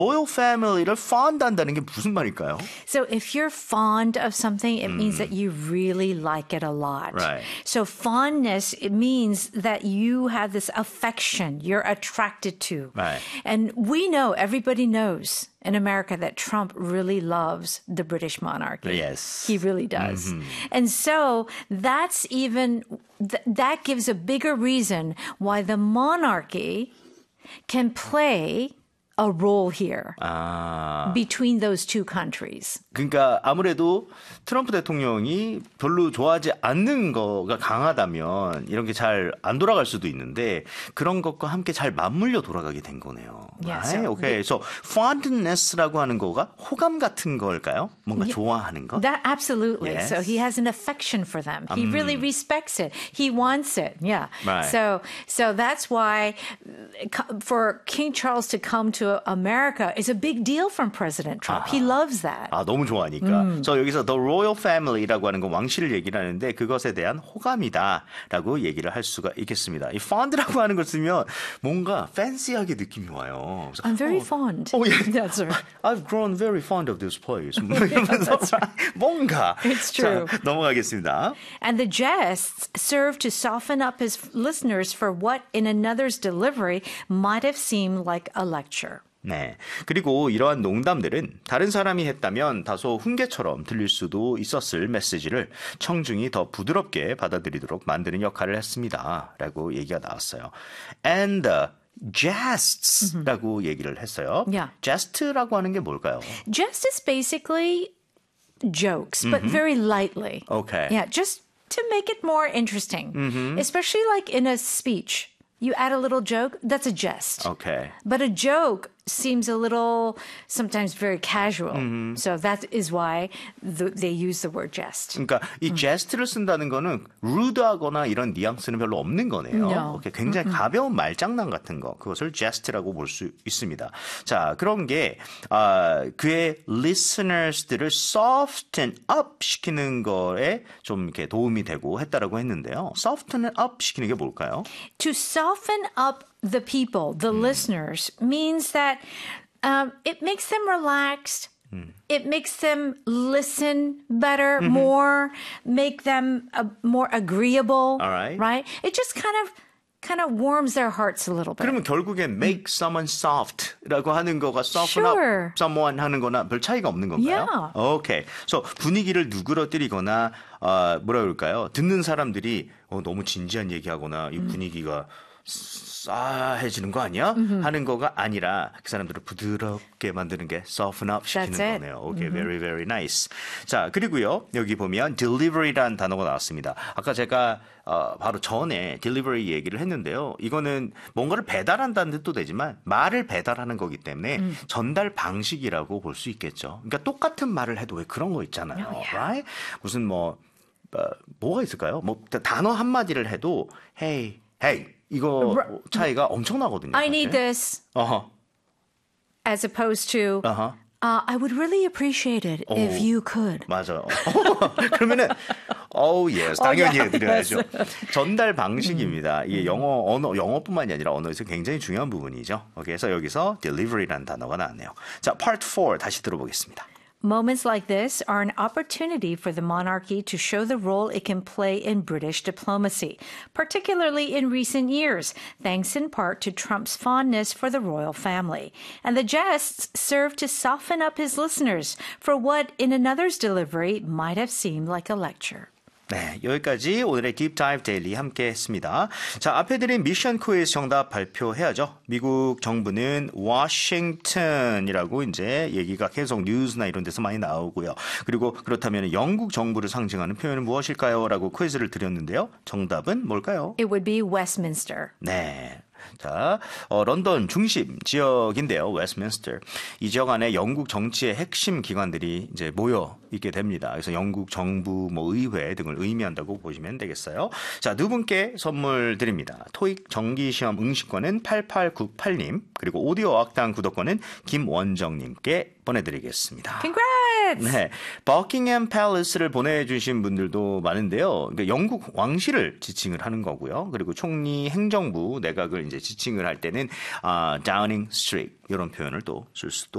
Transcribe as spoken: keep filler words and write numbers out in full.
royal family를 fond 한다는 게 무슨 말일까요? So if you're fond of something, it means that you really like it a lot. Right. So fondness, it means that you have this affection you're attracted to. Right. And we know, everybody knows in America that Trump really loves the British monarchy. Yes. He really does. And so that's even, th- that gives a bigger reason why the monarchy can play a role here 아, between those two countries. 그러니까 아무래도 트럼프 대통령이 별로 좋아하지 않는 거가 강하다면 이런 게 잘 안 돌아갈 수도 있는데 그런 것과 함께 잘 맞물려 돌아가게 된 거네요. Yeah, right? so okay. So fondness라고 하는 거가 호감 같은 걸까요? 뭔가 좋아하는 거? That absolutely. Yes. So he has an affection for them. He really respects it. He wants it. Yeah. Right. So so that's why for King Charles to come to America is a big deal from President Trump. He loves that. 아, 너무 좋아하니까. 그래서 여기서 The Royal Family라고 하는 건 왕실을 얘기를 하는데 그것에 대한 호감이다라고 얘기를 할 수가 있겠습니다. 이 fond라고 하는 걸 쓰면 뭔가 팬시하게 느낌이 와요. 그래서, I'm very 어, fond. Oh, yeah. That's right. I've grown very fond of this place. 이러면서 뭔가. It's true. 자, 넘어가겠습니다. And the jests serve to soften up his listeners for what in another's delivery might have seemed like a lecture. 네. 그리고 이러한 농담들은 다른 사람이 했다면 다소 훈계처럼 들릴 수도 있었을 메시지를 청중이 더 부드럽게 받아들이도록 만드는 역할을 했습니다. 라고 얘기가 나왔어요. And the jests라고 얘기를 했어요. Yeah. jest라고 하는 게 뭘까요? Jest is basically jokes, but very lightly. Okay. Yeah, just to make it more interesting. Especially like in a speech. You add a little joke, that's a jest. Okay. But a joke seems a little, sometimes very casual. Mm-hmm. So that is why the, they use the word jest. 그러니까 이 jest를 쓴다는 거는 rude하거나 이런 뉘앙스는 별로 없는 거네요. No. 오케이, 굉장히 mm-hmm. 가벼운 말장난 같은 거, 그것을 jest라고 볼 수 있습니다. 자, 그런 게 아, 그의 listeners들을 soften up 시키는 거에 좀 이렇게 도움이 되고 했다라고 했는데요. soften up 시키는 게 뭘까요? To soften up the people, the mm. listeners, means that um, it makes them relaxed. Mm. It makes them listen better, mm-hmm. more, make them uh, more agreeable. All right. Right? It just kind of kind of warms their hearts a little bit. 그러면 결국엔 make someone soft라고 하는 거가 soften sure. up someone 하는 거나 별 차이가 없는 건가요? Yeah. 오케이. So 분위기를 누그러뜨리거나 어, 뭐라 그럴까요? 듣는 사람들이 어, 너무 진지한 얘기하거나 이 분위기가 싸해지는 거 아니야? Mm-hmm. 하는 거가 아니라 그 사람들을 부드럽게 만드는 게 soften up 시키는 거네요. 오케이, okay, mm-hmm. very very nice. 자, 그리고요 여기 보면 delivery라는 단어가 나왔습니다. 아까 제가 어, 바로 전에 delivery 얘기를 했는데요. 이거는 뭔가를 배달한다는 뜻도 되지만 말을 배달하는 거기 때문에 음. 전달 방식이라고 볼 수 있겠죠. 그러니까 똑같은 말을 해도 왜 그런 거 있잖아요. Oh, yeah. right? 무슨 뭐 어, 뭐가 있을까요? 뭐 단어 한 마디를 해도 hey, hey 이거 차이가 엄청나거든요. I need this. Uh-huh. As opposed to uh-huh. uh, I would really appreciate it 오, if you could. 맞아요. 그러면은 oh yes 당연히 oh, yeah, 해드려야죠. yes. 전달 방식입니다. 이게 영어 언어 영어뿐만이 아니라 언어에서 굉장히 중요한 부분이죠. 그래서 여기서 delivery라는 단어가 나왔네요. 자, part four 다시 들어보겠습니다. Moments like this are an opportunity for the monarchy to show the role it can play in British diplomacy, particularly in recent years, thanks in part to Trump's fondness for the royal family. And the jests serve to soften up his listeners for what, in another's delivery, might have seemed like a lecture. 네, 여기까지 오늘의 딥 다이브 데일리 함께 했습니다. 자, 앞에 드린 미션 퀴즈 정답 발표해야죠. 미국 정부는 워싱턴이라고 이제 얘기가 계속 뉴스나 이런 데서 많이 나오고요. 그리고 그렇다면 영국 정부를 상징하는 표현은 무엇일까요? 라고 퀴즈를 드렸는데요. 정답은 뭘까요? It would be Westminster. 네. 자, 어, 런던 중심 지역인데요, 웨스트민스터. 이 지역 안에 영국 정치의 핵심 기관들이 이제 모여 있게 됩니다. 그래서 영국 정부, 뭐 의회 등을 의미한다고 보시면 되겠어요. 자, 두 분께 선물 드립니다. 토익 정기시험 응시권은 팔팔구팔 님, 그리고 오디오 악당 구독권은 김원정님께 보내드리겠습니다. Congrats! 네, 버킹엄 팰리스를 보내주신 분들도 많은데요. 그러니까 영국 왕실을 지칭을 하는 거고요. 그리고 총리, 행정부, 내각을 이제 지칭을 할 때는 어, Downing Street 이런 표현을 또 쓸 수도